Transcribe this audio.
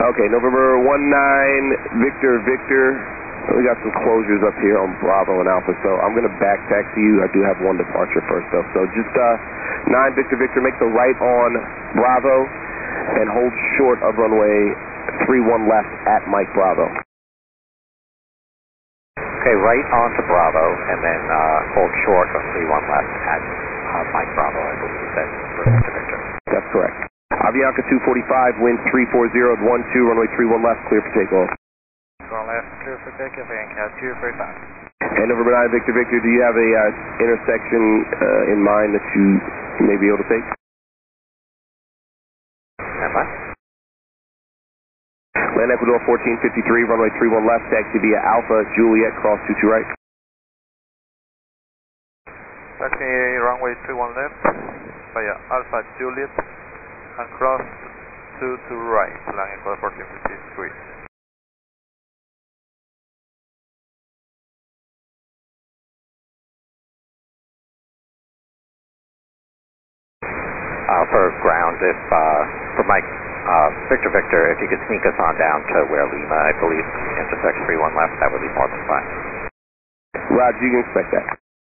Okay, November 19, Victor, Victor. We got some closures up here on Bravo and Alpha, so I'm going to back taxi you. I do have one departure first, though. So just 9, Victor, Victor, make the right on Bravo and hold short of runway 31 left at Mike Bravo. Okay, right on to Bravo, and then hold short of 31 left at Mike Bravo, I believe you said, for Victor, Victor. That's correct. Avianca 245, wind 340 at 12, runway 31 left, clear for takeoff. Go left, clear for takeoff, Avianca 245. And November 9, Victor, Victor, do you have a intersection in mind that you may be able to take? Stand by. Land Ecuador 1453, runway 31 left, taxi via Alpha, Juliet, cross 22 right. Taxi runway 31 left, via Alpha, Juliet, and cross 22 right, Land Ecuador 1453. For ground, if for Mike, Victor, Victor, if you could sneak us on down to where Lima, I believe, intersects 31 left, that would be more than fine. Roger, you can expect that.